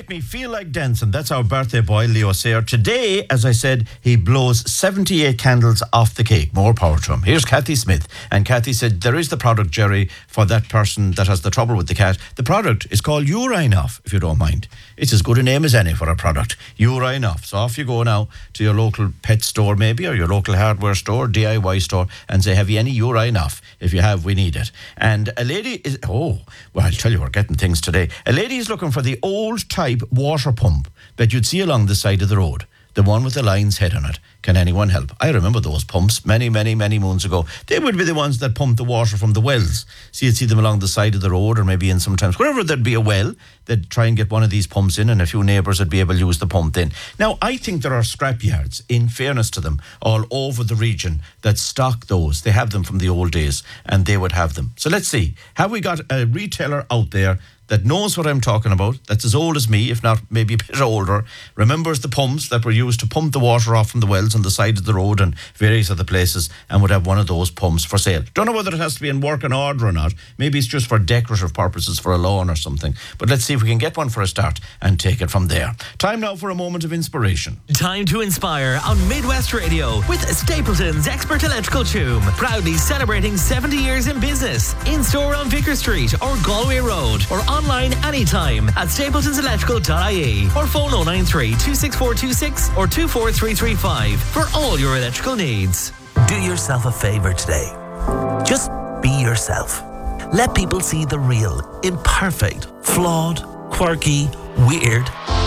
Make Me Feel Like Dancing. That's our birthday boy, Leo Sayer. Today, as I said, he blows 78 candles off the cake. More power to him. Here's Kathy Smith. And Kathy said, there is the product, Jerry, for that person that has the trouble with the cat. The product is called Urine Off, if you don't mind. It's as good a name as any for a product. Urine Off. So off you go now to your local pet store maybe, or your local hardware store, DIY store, and say, have you any Urine Off? If you have, we need it. And a lady is... Oh, well, I'll tell you, we're getting things today. A lady is looking for the old type water pump that you'd see along the side of the road. The one with the lion's head on it. Can anyone help? I remember those pumps many moons ago. They would be the ones that pump the water from the wells. So you'd see them along the side of the road, or maybe in sometimes wherever there'd be a well, they'd try and get one of these pumps in, and a few neighbours would be able to use the pump then. Now, I think there are scrap yards, in fairness to them, all over the region that stock those. They have them from the old days, and they would have them. So let's see. Have we got a retailer out there that knows what I'm talking about, that's as old as me, if not maybe a bit older, remembers the pumps that were used to pump the water off from the wells on the side of the road and various other places, and would have one of those pumps for sale. Don't know whether it has to be in working order or not. Maybe it's just for decorative purposes for a lawn or something. But let's see if we can get one for a start and take it from there. Time now for a moment of inspiration. Time to inspire on Midwest Radio with Stapleton's Expert Electrical Tune. Proudly celebrating 70 years in business. In store on Vicar Street or Galway Road, or online anytime at stapletonselectrical.ie, or phone 093 26426 or 24335 for all your electrical needs. Do yourself a favour today. Just be yourself. Let people see the real, imperfect, flawed, quirky, weird,